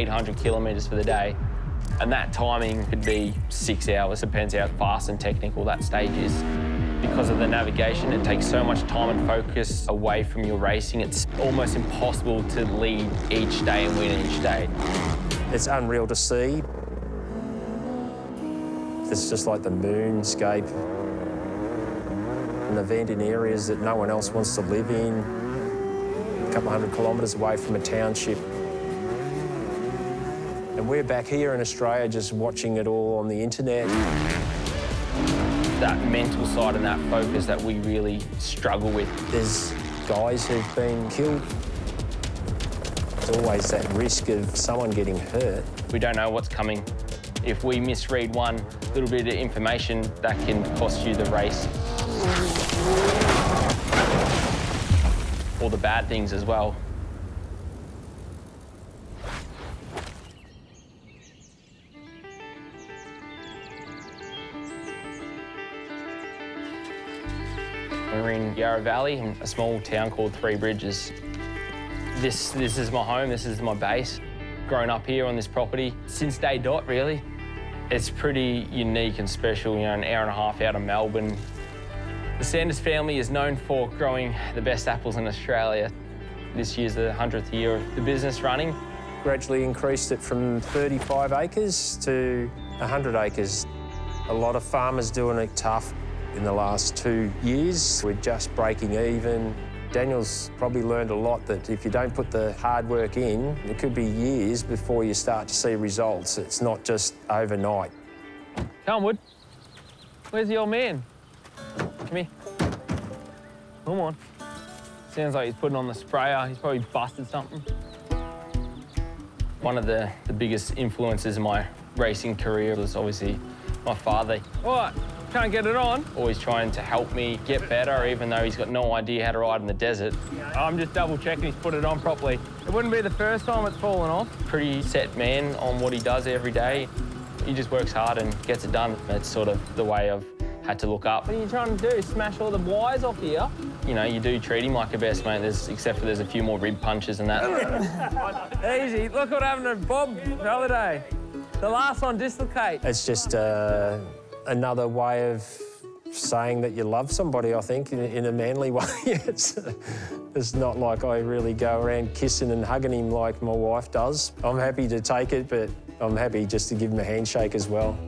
800 kilometres for the day. And that timing could be 6 hours, depends how fast and technical that stage is. Because of the navigation, it takes so much time and focus away from your racing. It's almost impossible to lead each day and win each day. It's unreal to see. It's just like the moonscape. An event in areas that no one else wants to live in, a couple hundred kilometres away from a township. And we're back here in Australia just watching it all on the internet. That mental side and that focus that we really struggle with. There's guys who've been killed. There's always that risk of someone getting hurt. We don't know what's coming. If we misread one little bit of information, that can cost you the race. Or the bad things as well. We're in Yarra Valley, in a small town called Three Bridges. This is my home, this is my base. Grown up here on this property since day dot, really. It's pretty unique and special, you know, an hour and a half out of Melbourne. The Sanders family is known for growing the best apples in Australia. This year's the 100th year of the business running. Gradually increased it from 35 acres to 100 acres. A lot of farmers doing it tough. In the last 2 years, we're just breaking even. Daniel's probably learned a lot that if you don't put the hard work in, it could be years before you start to see results. It's not just overnight. Come on, Wood. Where's the old man? Come here. Come on. Sounds like he's putting on the sprayer. He's probably busted something. One of the biggest influences in my racing career was obviously my father. All right. Can't get it on. Always trying to help me get better, even though he's got no idea how to ride in the desert. I'm just double checking he's put it on properly. It wouldn't be the first time it's fallen off. Pretty set man on what he does every day. He just works hard and gets it done. It's sort of the way I've had to look up. What are you trying to do? Smash all the wires off here? You know, you do treat him like a best mate, except for there's a few more rib punches and that. Easy. Look what happened to Bob the other day. The last one dislocate. It's just another way of saying that you love somebody, I think, in a manly way. It's not like I really go around kissing and hugging him like my wife does. I'm happy to take it, but I'm happy just to give him a handshake as well.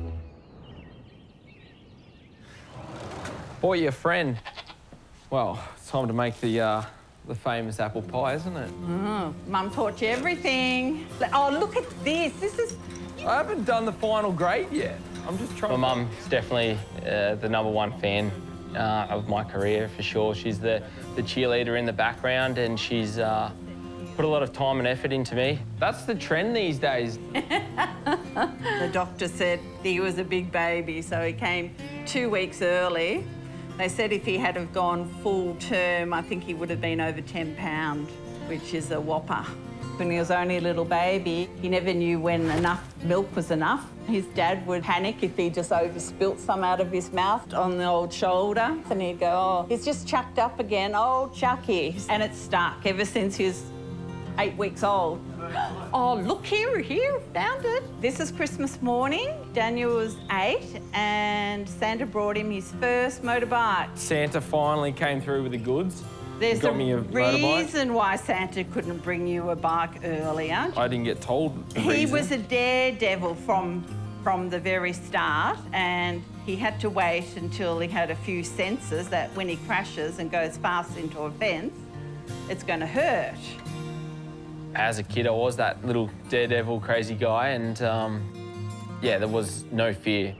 Bought you a friend. Well, it's time to make the famous apple pie, isn't it? Mum taught you everything. Oh, look at this. This is... I haven't done the final grade yet. I'm just trying. My mum's definitely the #1 fan of my career, for sure. She's the cheerleader in the background, and she's put a lot of time and effort into me. That's the trend these days. The doctor said he was a big baby, so he came 2 weeks early. They said if he had have gone full term, I think he would have been over 10 pounds, which is a whopper. When he was only a little baby, he never knew when enough milk was enough. His dad would panic if he just overspilt some out of his mouth on the old shoulder. And he'd go, oh, he's just chucked up again, oh, Chucky. And it's stuck ever since he was 8 weeks old. Oh, look here, found it. This is Christmas morning. Daniel was 8 and Santa brought him his first motorbike. Santa finally came through with the goods. There's got me a motorbike. reason why Santa couldn't bring you a bike earlier. I didn't get told the He reason. was a daredevil from the very start, and he had to wait until he had a few senses that when he crashes and goes fast into a fence, it's going to hurt. As a kid, I was that little daredevil crazy guy, and yeah, there was no fear.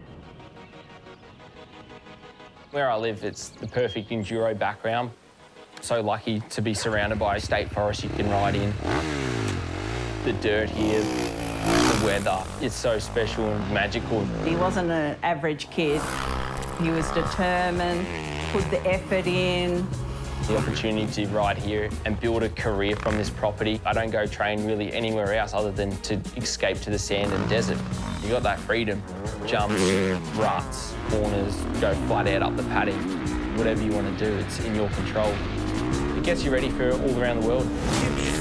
Where I live, it's the perfect enduro background. So lucky to be surrounded by a state forest you can ride in. The dirt here, the weather, it's so special and magical. He wasn't an average kid. He was determined, put the effort in. The opportunity to ride here and build a career from this property. I don't go train really anywhere else other than to escape to the sand and desert. You got that freedom. Jumps, ruts, corners, go flat out up the paddock. Whatever you want to do, it's in your control. It gets you ready for all around the world.